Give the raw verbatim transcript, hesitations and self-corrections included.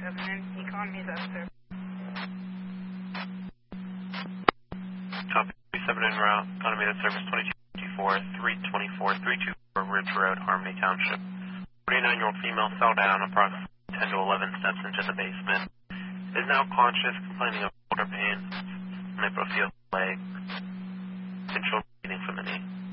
afternoon. Economy's up, sir. Copy seven en route. Economy to service twenty-two fifty-four, three twenty-four, three twenty-four Ridge Road, Harmony Township. forty-nine-year-old female fell down approximately ten to eleven steps into the basement. Is now conscious, complaining of shoulder pain, manipulative leg, and shoulder bleeding from the knee.